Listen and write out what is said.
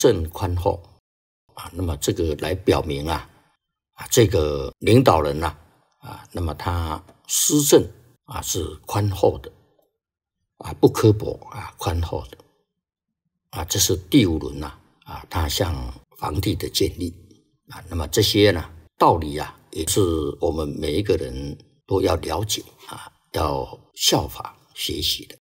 政宽厚那么这个来表明这个领导人那么他施政是宽厚的不刻薄宽厚的这是第五轮他向皇帝的建立那么这些道理也是我们每一个人都要了解要效法学习的。